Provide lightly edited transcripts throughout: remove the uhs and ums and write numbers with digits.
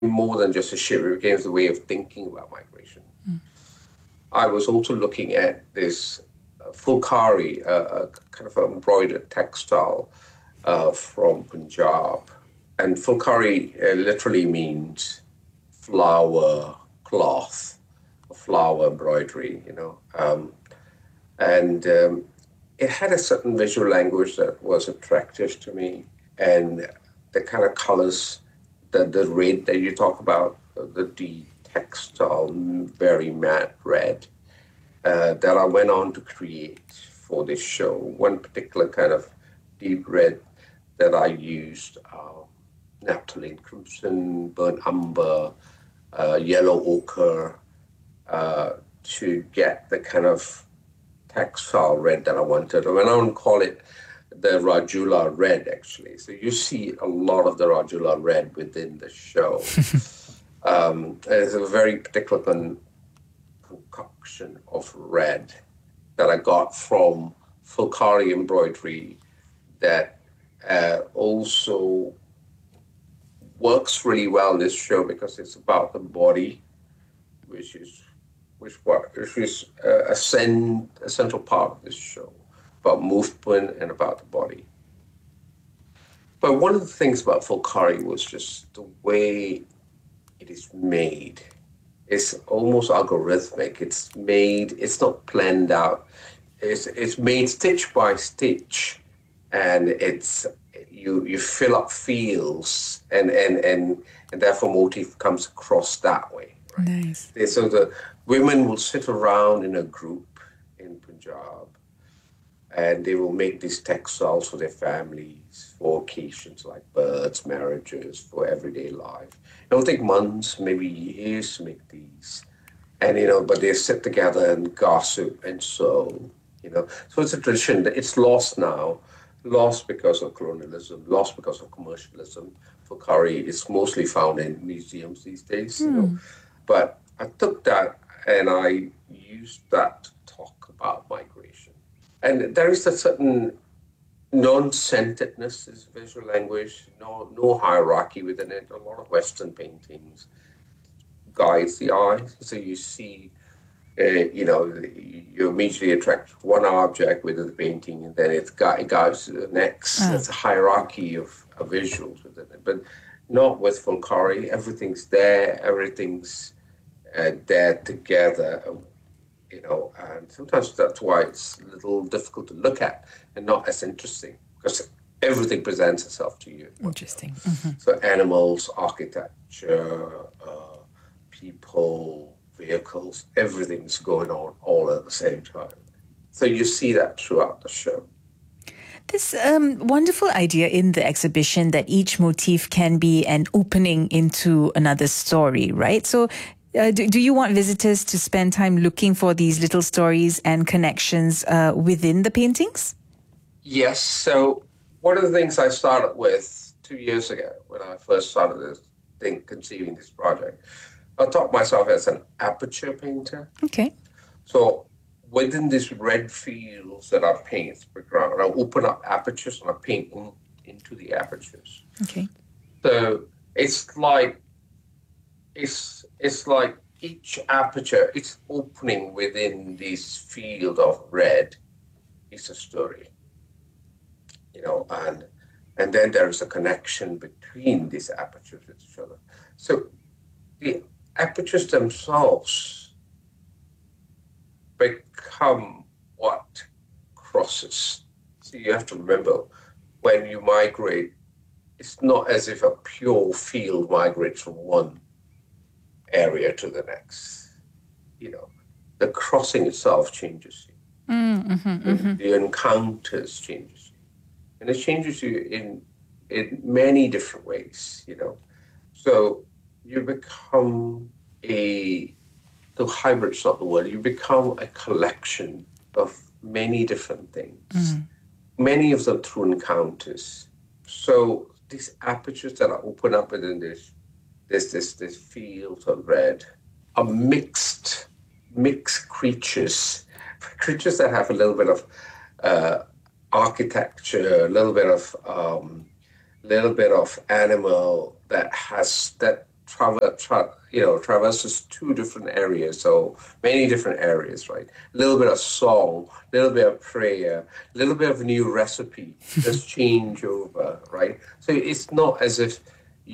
more than just a ship. It became the way of thinking about migration. I was also looking at this fulkari, a kind of embroidered textile from Punjab. And fulkari literally means flower cloth, flower embroidery, and it had a certain visual language that was attractive to me, and the kind of colors, the red that you talk about, the textile, very matte red, that I went on to create for this show. One particular kind of deep red that I used, naphthalene crimson, burnt umber, yellow ochre, to get the kind of textile red that I wanted. I went on to call it the Rajula red, actually. So you see a lot of the Rajula red within the show. It's a very particular concoction of red that I got from fulkari embroidery that also works really well in this show because it's about the body, which is a central part of this show, about movement and about the body. But one of the things about fulkari was just the way it is made. It's almost algorithmic. It's made, it's not planned out. It's made stitch by stitch, and it's you fill up fields, and therefore motif comes across that way. Right? Nice. So the women will sit around in a group in Punjab, and they will make these textiles for their families, for occasions like births, marriages, for everyday life. It'll take months, maybe years to make these. And, but they sit together and gossip and sew, So it's a tradition that it's lost now, lost because of colonialism, lost because of commercialism. Fulkari is mostly found in museums these days, But I took that and I used that to talk about migration. And there is a certain non-centeredness, this visual language, no hierarchy within it. A lot of Western paintings guides the eye. So you see, you immediately attract one object within the painting, and then it guides to the next. There's a hierarchy of visuals within it. But not with fulkari. Everything's there. Everything's there together. And sometimes that's why it's a little difficult to look at and not as interesting, because everything presents itself to you. Interesting. So animals, architecture, people, vehicles, everything's going on all at the same time. So you see that throughout the show. This wonderful idea in the exhibition that each motif can be an opening into another story, right? So do you want visitors to spend time looking for these little stories and connections within the paintings? Yes. So one of the things I started with 2 years ago when I first started conceiving this project, I taught myself as an aperture painter. Okay. So within these red fields that I paint background, I open up apertures and I paint into the apertures. Okay. So it's like each aperture, it's opening within this field of red is a story, and then there is a connection between these apertures with each other. So the apertures themselves become what crosses. So you have to remember, when you migrate, it's not as if a pure field migrates from one area to the next. The crossing itself changes you. The encounters changes you. And it changes you in many different ways, So you become the hybrid's not the word, you become a collection of many different things, many of them through encounters. So these apertures that are open up within this field of red are mixed creatures that have a little bit of architecture, a little bit of animal that traverses two different areas, so many different areas, right? A little bit of song, a little bit of prayer, a little bit of a new recipe. Just change over, right? So it's not as if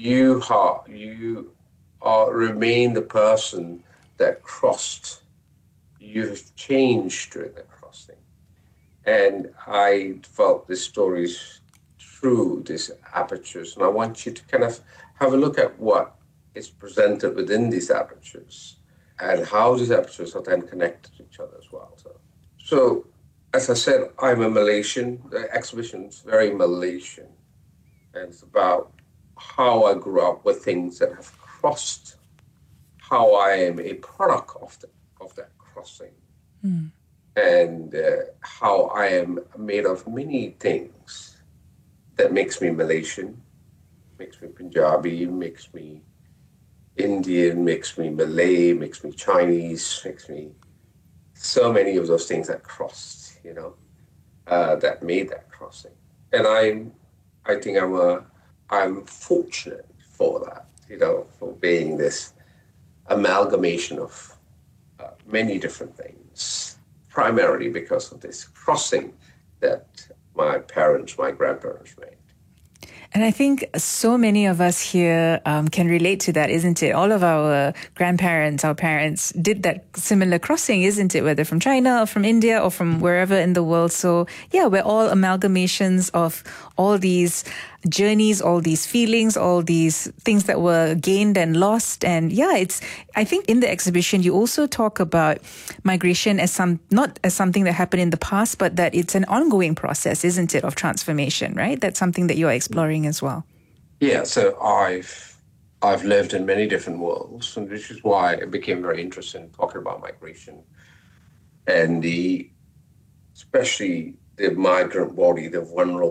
you remain the person that crossed. You've changed during the crossing. And I felt this stories through these apertures, and I want you to kind of have a look at what is presented within these apertures and how these apertures are then connected to each other as well. So as I said, I'm a Malaysian. The exhibition is very Malaysian, and it's about how I grew up with things that have crossed, how I am a product of that crossing. And how I am made of many things that makes me Malaysian, makes me Punjabi, makes me Indian, makes me Malay, makes me Chinese, makes me so many of those things that crossed, that made that crossing. And I think I'm fortunate for that, for being this amalgamation of many different things. Primarily because of this crossing that my grandparents made. And I think so many of us here can relate to that, isn't it? All of our grandparents, our parents did that similar crossing, isn't it? Whether from China or from India or from wherever in the world. So yeah, we're all amalgamations of all these journeys, all these feelings, all these things that were gained and lost. And yeah, I think in the exhibition, you also talk about migration as not as something that happened in the past, but that it's an ongoing process, isn't it, of transformation, right? That's something that you're exploring as well. Yeah, so I've lived in many different worlds, and which is why I became very interested in talking about migration and especially the migrant body, the vulnerable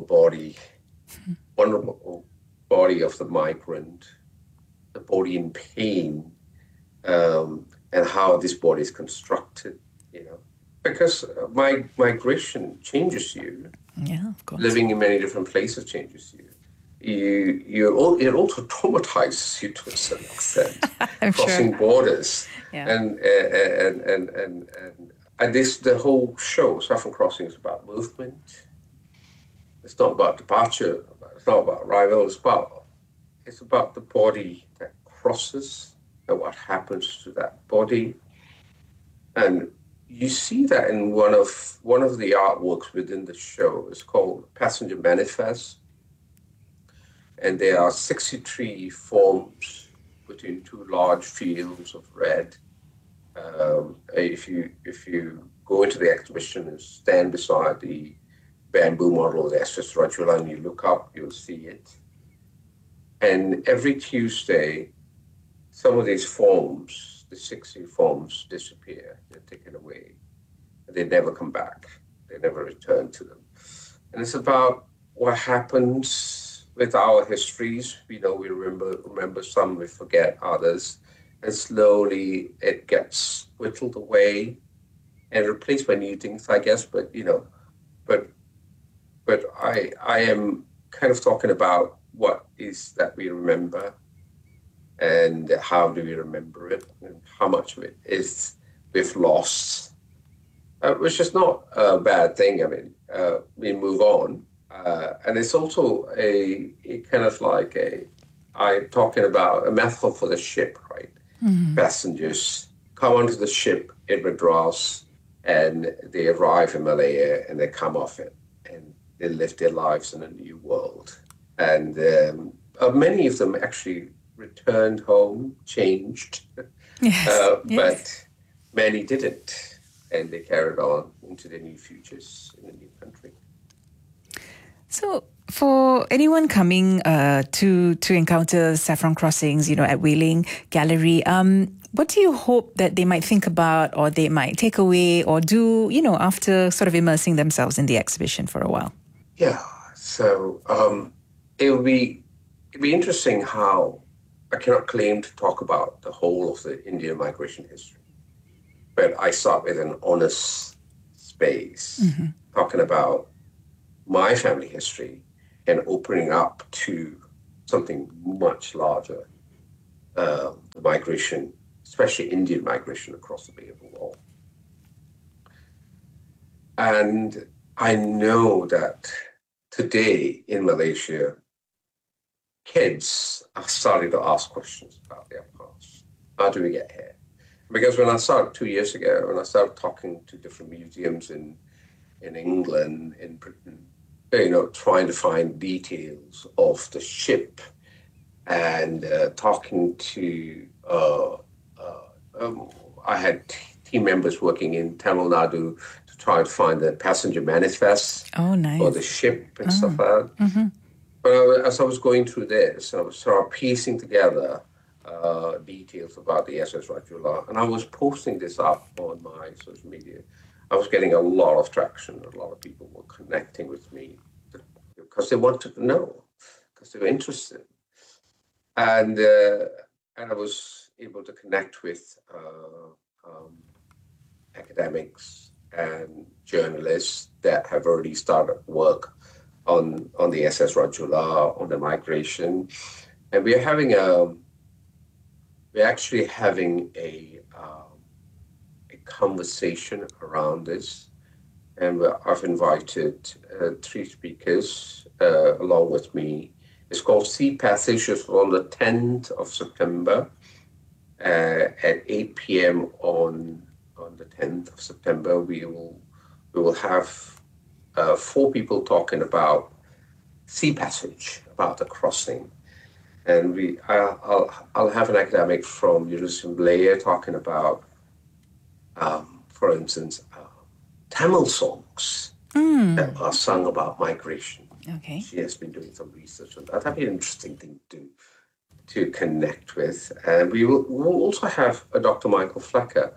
body of the migrant, the body in pain, and how this body is constructed, because migration changes you. Yeah, of course. Living in many different places changes you. It also traumatizes you to a certain extent. Crossing borders, yeah. And this the whole show, Saffron Crossing, is about movement. It's not about departure. It's not about arrival. It's about the body that crosses and what happens to that body. And you see that in one of the artworks within the show. It's called Passenger Manifest. And there are 63 forms between two large fields of red. If you go into the exhibition and stand beside the bamboo model of the SS Rajula and you look up, you'll see it. And every Tuesday, some of these forms, the 60 forms, disappear. They're taken away. They never come back. They never return to them. And it's about what happens with our histories. We remember some, we forget others. And slowly it gets whittled away and replaced by new things, I guess. But I am kind of talking about what is that we remember and how do we remember it and how much of it is we've lost, which is not a bad thing. I mean, we move on. And it's also a kind of like I'm talking about a metaphor for the ship, right? Mm-hmm. Passengers come onto the ship in Madras and they arrive in Malaya and they come off it and they live their lives in a new world. And many of them actually returned home, changed, yes. But many didn't. And they carried on into their new futures in a new country. So for anyone coming to encounter Saffron Crossings, at Wei-Ling Gallery, what do you hope that they might think about or they might take away or do, after sort of immersing themselves in the exhibition for a while? Yeah, so it'll be interesting how I cannot claim to talk about the whole of the Indian migration history, but I start with an honest space, talking about my family history and opening up to something much larger the migration, especially Indian migration across the Bay of Bengal. And I know that today in Malaysia, kids are starting to ask questions about their past. How do we get here? Because when I started 2 years ago, when I started talking to different museums in England, in Britain, trying to find details of the ship and talking to, I had team members working in Tamil Nadu to try to find the passenger manifest for the ship and stuff like that. Mm-hmm. But as I was going through this, I was sort of piecing together details about the SS Rajula, and I was posting this up on my social media. I was getting a lot of traction. A lot of people were connecting with me because they wanted to know, because they were interested. And I was able to connect with academics and journalists that have already started work on the SS Rajula, on the migration. And we're actually having a conversation around this. And I've invited 3 speakers along with me. It's called Sea Passage. It's on the 10th of September at 8 p.m. on the 10th of September. We will have 4 people talking about sea passage, about the crossing. And I'll have an academic from University of Malaya talking about, for instance, Tamil songs that are sung about migration. Okay. She has been doing some research on that. That'd be an interesting thing to connect with. And we'll also have Dr. Michael Flecker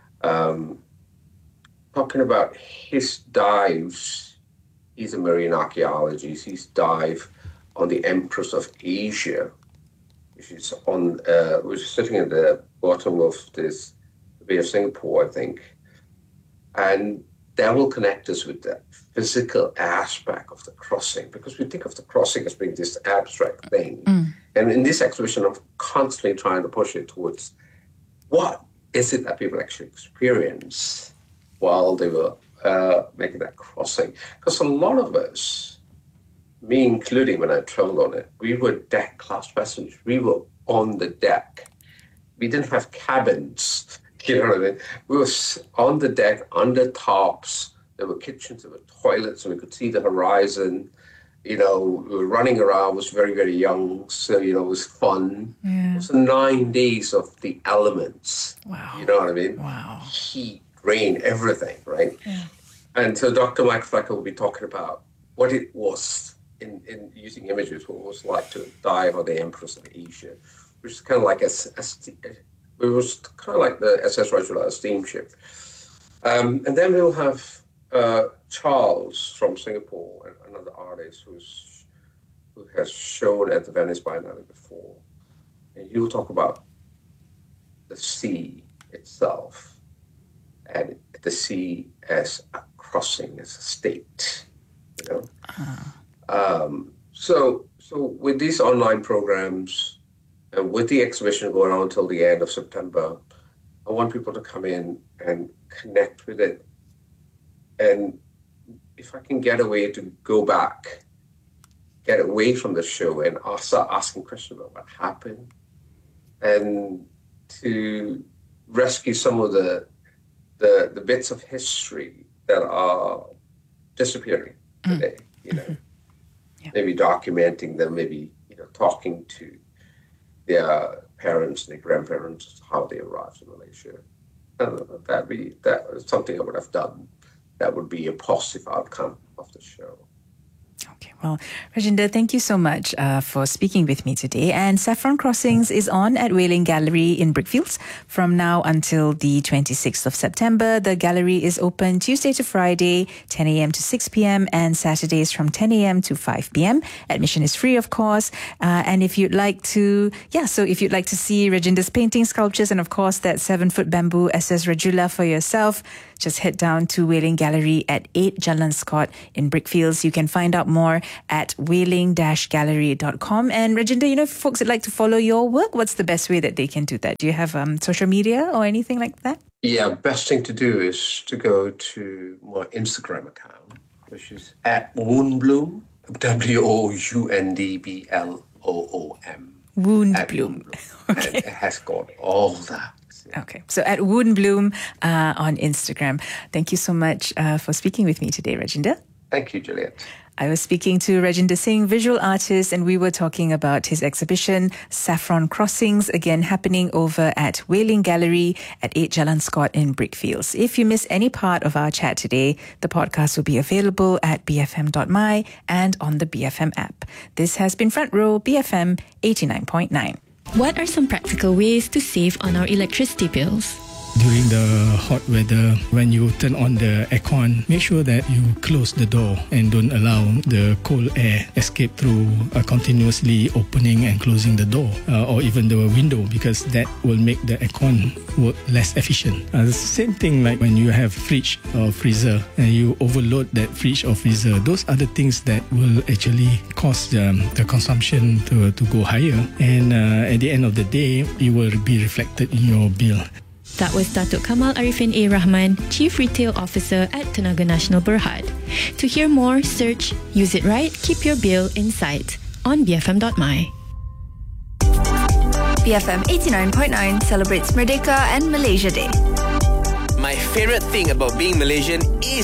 talking about his dives. He's a marine archaeologist. His dive on the Empress of Asia, which is sitting at the bottom of the Bay of Singapore, I think. And that will connect us with the physical aspect of the crossing, because we think of the crossing as being this abstract thing. And in this exhibition, I'm constantly trying to push it towards what is it that people actually experience while they were making that crossing. Because a lot of us, me including when I traveled on it, we were deck class passengers. We were on the deck. We didn't have cabins. You know what I mean? We were on the deck, under tops. There were kitchens, there were toilets, and we could see the horizon. We were running around. I was very, very young, so, it was fun. Yeah. It was 9 days of the elements. Wow. You know what I mean? Wow. Heat, rain, everything, right? Yeah. And so Dr. Mike Flecker will be talking about what it was, in using images, what it was like to dive on the Empress of Asia, which is kind of like it was kind of like the SS Rajula, a steamship. And then we'll have Charles from Singapore, another artist who has shown at the Venice Biennale before. And he will talk about the sea itself, and the sea as a crossing, as a state, So with these online programs, and with the exhibition going on until the end of September, I want people to come in and connect with it. And if I can get away to go back, get away from the show and start asking questions about what happened, and to rescue some of the bits of history that are disappearing today, maybe documenting them, maybe, talking to their parents and their grandparents, how they arrived in Malaysia. That was something I would have done. That would be a positive outcome of the show. Okay, well, Rajinder, thank you so much for speaking with me today. And Saffron Crossings is on at Wei-Ling Gallery in Brickfields from now until the 26th of September. The gallery is open Tuesday to Friday, 10 a.m. to 6 p.m. and Saturdays from 10 a.m. to 5 p.m. Admission is free, of course. And if you'd like to see Rajinder's paintings, sculptures, and of course that 7-foot bamboo SS Rajula for yourself, just head down to Whaling Gallery at 8 Jalan Scott in Brickfields. You can find out more at whaling-gallery.com. And Rajinder, if folks would like to follow your work, what's the best way that they can do that? Do you have social media or anything like that? Yeah, best thing to do is to go to my Instagram account, which is @Woundbloom, WOUNDBLOOM. Woundbloom. Okay. It has got all that. Okay, so @Woundbloom on Instagram. Thank you so much for speaking with me today, Rajinder. Thank you, Juliet. I was speaking to Rajinder Singh, visual artist, and we were talking about his exhibition, Saffron Crossings, again happening over at Whaling Gallery at 8 Jalan Scott in Brickfields. If you miss any part of our chat today, the podcast will be available at bfm.my and on the BFM app. This has been Front Row, BFM 89.9. What are some practical ways to save on our electricity bills? During the hot weather, when you turn on the aircon, make sure that you close the door and don't allow the cold air escape through continuously opening and closing the door or even the window, because that will make the aircon work less efficient. The same thing like when you have fridge or freezer and you overload that fridge or freezer, those are the things that will actually cause the consumption to go higher, and at the end of the day, it will be reflected in your bill. That was Datuk Kamal Arifin A. Rahman, Chief Retail Officer at Tenaga Nasional Berhad. To hear more, search Use It Right, Keep Your Bill in Sight on bfm.my. BFM 89.9 celebrates Merdeka and Malaysia Day. My favorite thing about being Malaysian is